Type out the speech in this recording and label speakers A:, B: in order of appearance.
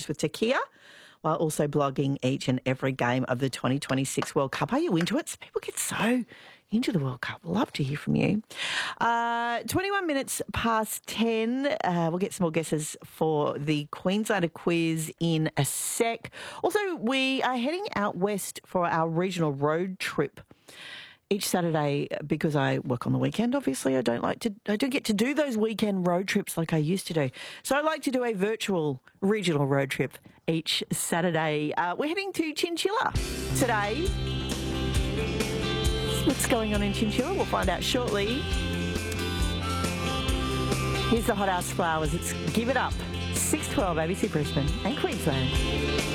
A: Breakfast with Takia, while also blogging each and every game of the 2026 World Cup. Are you into it? People get so into the World Cup. Love to hear from you. 21 minutes past 10. We'll get some more guesses for the Queenslander quiz in a sec. Also, we are heading out west for our regional road trip each Saturday. Because I work on the weekend, obviously, I don't get to do those weekend road trips like I used to do. So I like to do a virtual regional road trip each Saturday. We're heading to Chinchilla today. What's going on in Chinchilla? We'll find out shortly. Here's the Hot House Flowers. It's Give It Up. 6:12 ABC Brisbane and Queensland.